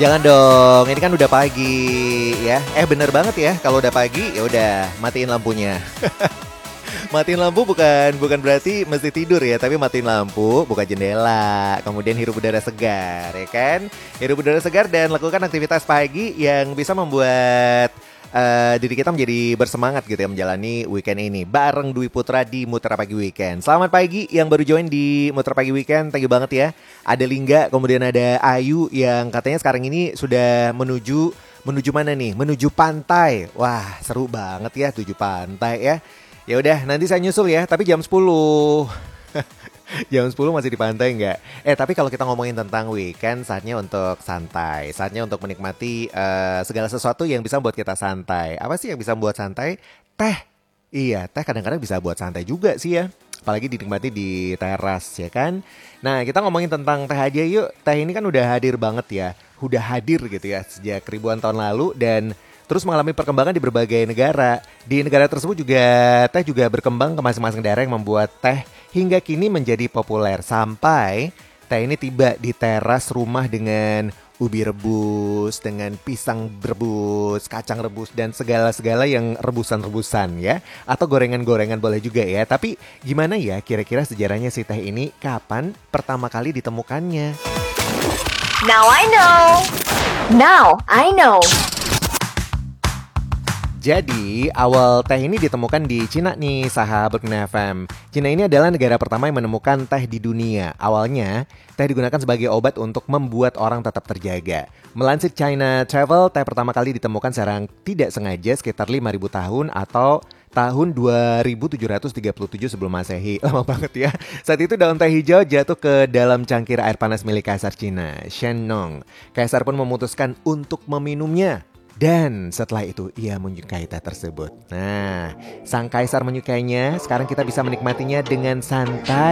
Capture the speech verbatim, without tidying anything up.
Jangan dong, ini kan udah pagi ya. Eh bener banget ya, kalau udah pagi ya udah matiin lampunya. Matiin lampu bukan bukan berarti mesti tidur ya, tapi matiin lampu, buka jendela, kemudian hirup udara segar ya kan. Hirup udara segar dan lakukan aktivitas pagi yang bisa membuat uh, diri kita menjadi bersemangat gitu ya menjalani weekend ini. Bareng Dwi Putra di Mutiara Pagi Weekend. Selamat pagi yang baru join di Mutiara Pagi Weekend, thank you banget ya. Ada Lingga, kemudian ada Ayu yang katanya sekarang ini sudah menuju menuju mana nih? Menuju pantai. Wah, seru banget ya tujuh pantai ya. Ya udah, nanti saya nyusul ya, tapi jam sepuluh. Jam sepuluh masih di pantai nggak? Eh, tapi kalau kita ngomongin tentang weekend, saatnya untuk santai. Saatnya untuk menikmati uh, segala sesuatu yang bisa membuat kita santai. Apa sih yang bisa membuat santai? Teh. Iya, teh kadang-kadang bisa buat santai juga sih ya. Apalagi dinikmati di teras ya kan. Nah, kita ngomongin tentang teh aja yuk. Teh ini kan udah hadir banget ya. Udah hadir gitu ya sejak ribuan tahun lalu dan terus mengalami perkembangan di berbagai negara. Di negara tersebut juga teh juga berkembang ke masing-masing daerah yang membuat teh hingga kini menjadi populer. Sampai teh ini tiba di teras rumah dengan ubi rebus, dengan pisang rebus, kacang rebus, dan segala-segala yang rebusan-rebusan ya. Atau gorengan-gorengan boleh juga ya. Tapi gimana ya kira-kira sejarahnya si teh ini? Kapan pertama kali ditemukannya? Now I know. Now I know. Jadi, awal teh ini ditemukan di Cina nih, sahabat N F M. Cina ini adalah negara pertama yang menemukan teh di dunia. Awalnya, teh digunakan sebagai obat untuk membuat orang tetap terjaga. Melansir China Travel, teh pertama kali ditemukan secara tidak sengaja sekitar lima ribu tahun atau tahun dua ribu tujuh ratus tiga puluh tujuh sebelum Masehi. Lama banget ya. Saat itu daun teh hijau jatuh ke dalam cangkir air panas milik Kaisar Cina, Shen Nong. Kaisar pun memutuskan untuk meminumnya. Dan setelah itu ia menyukai teh tersebut. Nah, sang kaisar menyukainya. Sekarang kita bisa menikmatinya dengan santai.